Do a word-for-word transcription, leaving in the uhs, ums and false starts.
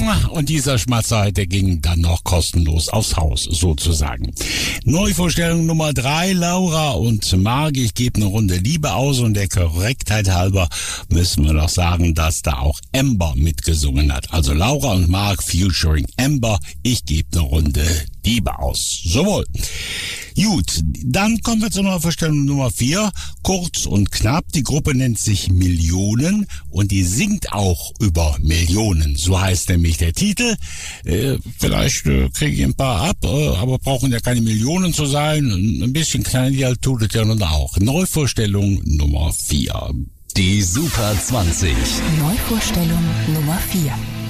Und dieser Schmatzer, der ging dann noch kostenlos aufs Haus, sozusagen. Neuvorstellung Nummer drei, Laura und Marc, ich gebe eine Runde Liebe aus und der Korrektheit halber müssen wir noch sagen, dass da auch Amber mitgesungen hat. Also Laura und Marc featuring Amber, ich gebe eine Runde Liebe aus. Sowohl. Gut, dann kommen wir zur Neuvorstellung Nummer vier. Kurz und knapp, die Gruppe nennt sich Millionen und die singt auch über Millionen. So heißt nämlich der Titel. Äh, vielleicht äh, kriege ich ein paar ab, äh, aber brauchen ja keine Millionen zu sein. Ein bisschen Kleingeld tut es ja nun auch. Neuvorstellung Nummer vier. Die Super zwanzig. Neuvorstellung Nummer vier.